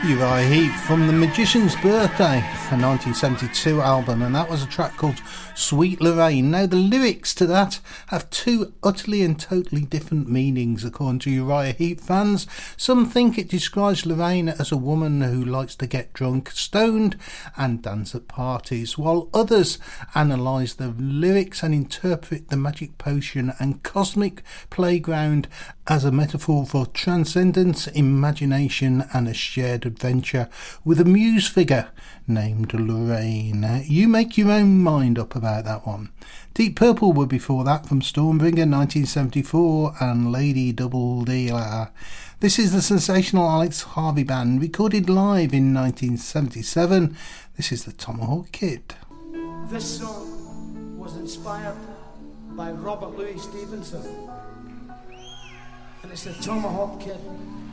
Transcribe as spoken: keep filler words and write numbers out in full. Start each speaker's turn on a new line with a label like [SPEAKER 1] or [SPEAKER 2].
[SPEAKER 1] Uriah Heep from The Magician's Birthday, a nineteen seventy-two album, and that was a track called Sweet Lorraine. Now, the lyrics to that have two utterly and totally different meanings according to Uriah Heep fans. Some think it describes Lorraine as a woman who likes to get drunk, stoned and dance at parties, while others analyse the lyrics and interpret the magic potion and cosmic playground as a metaphor for transcendence, imagination and a shared adventure with a muse figure named Lorraine. You make your own mind up about that one. Deep Purple were before that from Stormbringer nineteen seventy-four and Lady Double Dealer. This is the sensational Alex Harvey Band, recorded live in nineteen seventy-seven. This is the Tomahawk Kid.
[SPEAKER 2] This song was inspired by Robert Louis Stevenson, and it's the Tomahawk Kid.